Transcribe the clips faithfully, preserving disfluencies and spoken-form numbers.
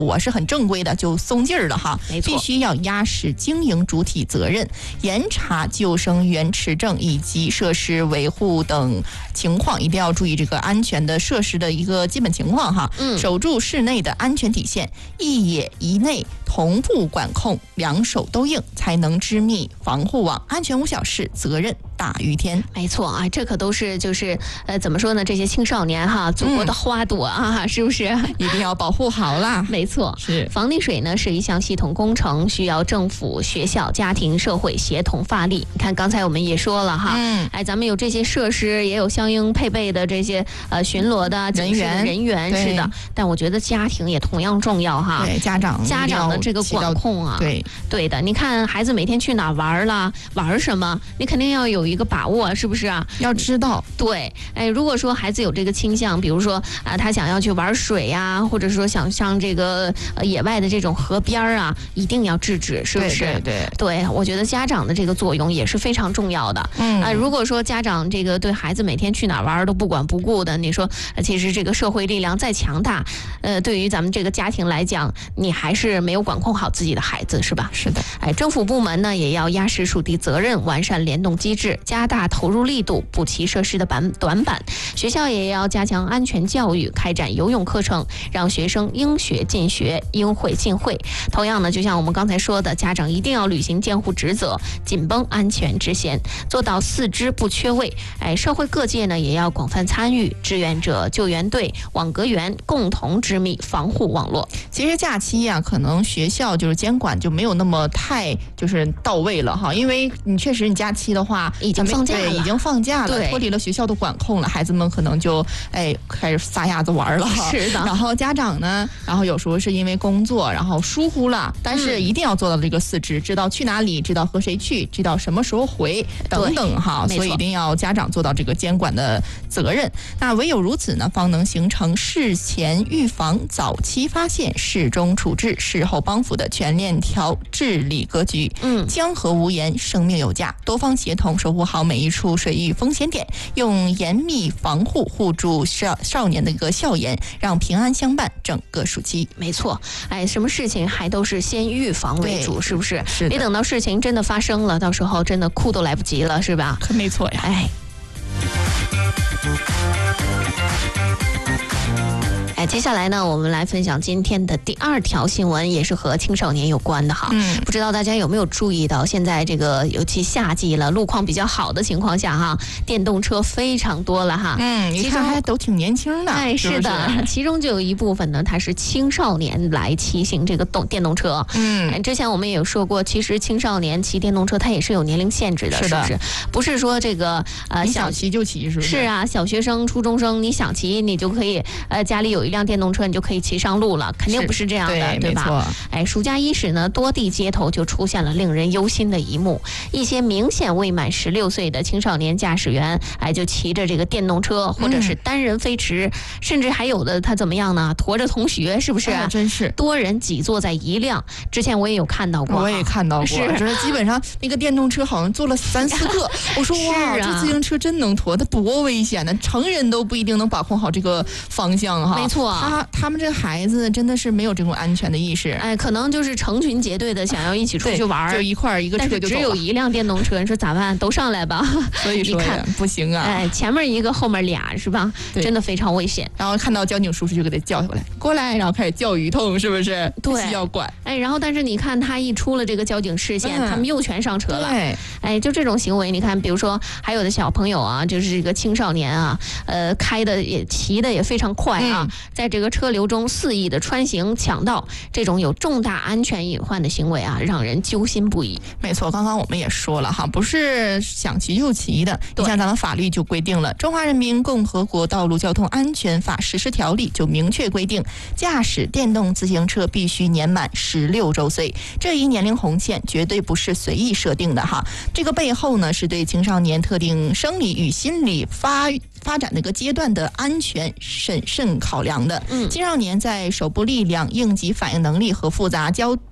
我是很正规的，就松劲儿了哈。必须要压实经营主体责任，严查救生员持证以及设施维护等情况，一定要注意这个安全的设施的一个基本情况哈。嗯，守住室内的安全底线，一野一内同步管控，两手都硬，才能织密防护网，安全无小事，责任大于天。 没错啊，这可都是就是呃怎么说呢？这些青少年哈，祖国的花朵啊，嗯、是不是？ 一定要保护好啦。 没错， 是防溺水呢是一项系统工程，需要政府、学校、家庭、社会协同发力。你看刚才我们也说了哈，嗯，哎，咱们有这些设施，也有相应配备的这些呃巡逻的人员人员是的，但我觉得家庭也同样重要哈。 对，家长家长的这个管控啊， 对对的。你看孩子每天去哪玩了，玩什么，你肯定要有一个把握，是不是啊？ 要知道。 对，哎，如果说孩子有这个倾向，比如说啊、呃，他想要去玩水呀、啊，或者说想上这个呃野外的这种河边啊，一定要制止，是不是？ 对对对， 对，我觉得家长的这个作用也是非常重要的。嗯啊、呃，如果说家长这个对孩子每天去哪玩都不管不顾的，你说其实这个社会力量再强大，呃，对于咱们这个家庭来讲，你还是没有管控好自己的孩子，是吧？ 是的。 哎，政府部门呢也要压实属地责任，完善联动机制，加大投入力度，补齐设施的板短板。学校也要加强安全教育，开展游泳课程，让学生应学尽学，应会尽会。同样呢，就像我们刚才说的，家长一定要履行监护职责，紧绷安全之弦，做到四支不缺位。哎，社会各界呢也要广泛参与，志愿者、救援队、网格员共同织密防护网络。 其实假期呀、啊，可能学校就是监管就没有那么太就是到位了哈，因为你确实你假期的话已经放假了， 已经放假了，脱离了学校的管控了，孩子们可能就哎开始撒丫子玩了。 是的。 然后家长呢，然后有时候是因为工作，然后疏忽了，但是一定要做到这个四支，知道去哪里，知道和谁去，知道什么时候回等等哈，所以一定要家长做到这个监管的责任。那唯有如此呢，方能形成事前预防、早期发现、事中处置、事后帮扶的全链条治理格局。嗯，江河无言，生命有价，多方协同，守护好每一处水域风险点，用严密防护护住少少年的一个笑颜，让平安相伴整个暑期。 没错，哎，什么事情还都是先预防为主，是不是？ 是的。 别等到事情真的发生了，到时候真的哭都来不及了，是吧？ 可没错呀。 哎。哎，接下来呢，我们来分享今天的第二条新闻，也是和青少年有关的哈。嗯，不知道大家有没有注意到，现在这个尤其夏季了，路况比较好的情况下哈，电动车非常多了哈。 嗯，其实还都挺年轻的。 哎，是的，是其中就有一部分呢，它是青少年来骑行这个动电动车。嗯，哎，之前我们也有说过，其实青少年骑电动车它也是有年龄限制的， 是的， 是不是？不是说这个呃小想骑就骑，是不是？ 是啊，小学生、初中生，你想骑你就可以，呃，家里有一辆电动车，你就可以骑上路了，肯定不是这样的， 对, 对吧？哎，暑假伊始呢，多地街头就出现了令人忧心的一幕，一些明显未满十六岁的青少年驾驶员，哎，就骑着这个电动车，或者是单人飞驰，嗯、甚至还有的他怎么样呢？驮着同学，是不是？ 啊、真是多人挤坐在一辆。之前我也有看到过， 我也看到过， 是基本上那个电动车好像坐了三四个。我说哇，这自行车真能驮，它多危险呢！成人都不一定能把控好这个方向哈。 没错， 他他们这个孩子真的是没有这种安全的意识。 哎，可能就是成群结队的想要一起出去玩， 就一块一个车就走了， 但是只有一辆电动车，你说咋办？都上来吧。 所以说呀，不行啊！ 哎，前面一个，后面俩，是吧？真的非常危险。 然后看到交警叔叔就给他叫过来，过来，然后开始教育一通，是不是？ 对， 需要管。 哎，然后但是你看他一出了这个交警视线，嗯、他们又全上车了。 对， 哎，就这种行为，你看，比如说还有的小朋友啊，就是这个青少年啊，呃，开的也骑的也非常快啊，嗯、在这个车流中肆意的穿行抢道，这种有重大安全隐患的行为啊，让人揪心不已。 没错，刚刚我们也说了哈，不是想骑就骑的。你像咱们法律就规定了，《中华人民共和国道路交通安全法实施条例》就明确规定，驾驶电动自行车必须年满十六周岁。这一年龄红线绝对不是随意设定的哈，这个背后呢，是对青少年特定生理与心理发发展那个阶段的安全审慎考量的。嗯，青少年在手部力量、应急反应能力和复杂交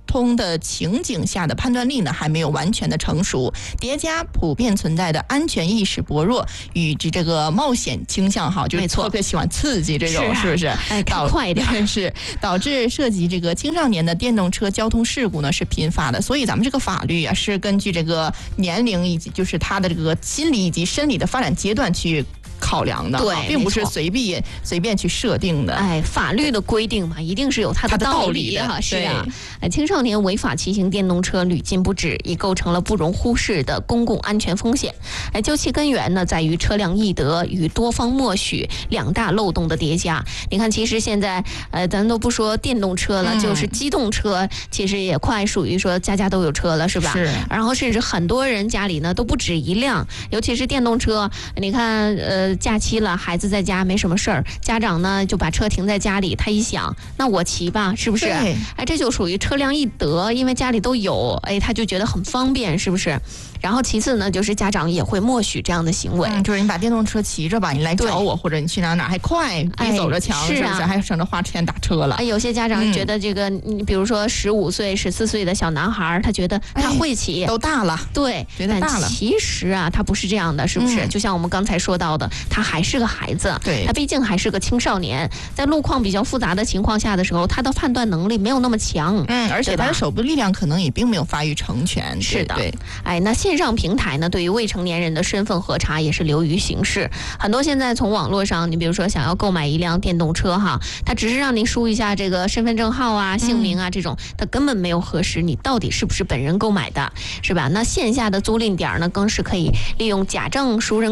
通的情景下的判断力呢还没有完全的成熟，叠加普遍存在的安全意识薄弱与这这个冒险倾向哈，就是特别喜欢刺激这种， 是,、啊、是不是？ 哎，开快一点是导致涉及这个青少年的电动车交通事故呢是频发的，所以咱们这个法律啊是根据这个年龄以及就是他的这个心理以及生理的发展阶段去考量的， 对， 并不是随便随便去设定的。 哎，法律的规定嘛，一定是有它的道理的，是啊。哎，青少年违法骑行电动车屡禁不止，已构成了不容忽视的公共安全风险。哎，究其根源呢，在于车辆易得与多方默许两大漏洞的叠加。你看，其实现在呃，咱都不说电动车了，嗯、就是机动车，其实也快属于说家家都有车了，是吧？ 是。 然后甚至很多人家里呢都不止一辆，尤其是电动车。你看，呃。假期了，孩子在家没什么事儿，家长呢就把车停在家里，他一想，那我骑吧，是不是？哎，这就属于车辆易得，因为家里都有，哎，他就觉得很方便，是不是？然后其次呢，就是家长也会默许这样的行为， 嗯、就是你把电动车骑着吧，你来找我，或者你去哪哪还快，比走着强，哎、是不是？还省着花钱打车了。 哎，有些家长觉得这个，你、嗯、比如说十五岁、十四岁的小男孩，他觉得他会骑， 哎、都大了， 对， 觉得大了。 其实啊，他不是这样的，是不是？嗯、就像我们刚才说到的，他还是个孩子， 对， 他毕竟还是个青少年，在路况比较复杂的情况下的时候，他的判断能力没有那么强， 嗯，而且他的手部力量可能也并没有发育成全。 是的， 对。 哎，那线上平台呢？对于未成年人的身份核查也是流于形式，很多现在从网络上，你比如说想要购买一辆电动车哈，它只是让您输一下这个身份证号啊、姓名啊这种，它根本没有核实你到底是不是本人购买的，是吧？那线下的租赁点呢，更是可以利用假证熟人